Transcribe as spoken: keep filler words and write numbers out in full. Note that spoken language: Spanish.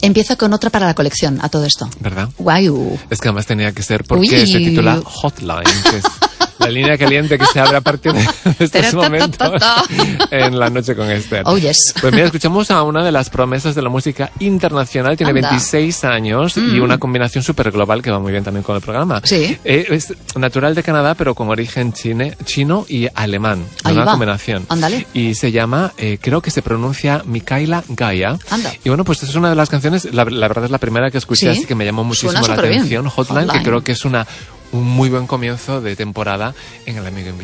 empieza con otra para la colección a todo esto. ¿Verdad? Guay. Es que además tenía que ser porque Uy. se titula Hotline, que es la línea caliente que se abre a partir de estos momentos en La Noche con Esther. Oh, yes. Pues mira, escuchamos a una de las promesas de la música internacional. Tiene Anda. veintiséis años Mm. y una combinación súper global que va muy bien también con el programa. Sí. Eh, es natural de Canadá, pero con origen chine, chino y alemán. Ahí Una va. combinación. Ándale. Y se llama, eh, creo que se pronuncia Micaela Gaia. Anda. Y bueno, pues es una de las canciones, la, la verdad es la primera que escuché, Sí. así que me llamó muchísimo Suena la superbién. atención. Hotline, Hotline. que creo que es una un muy buen comienzo de temporada en El Amigo Invisible.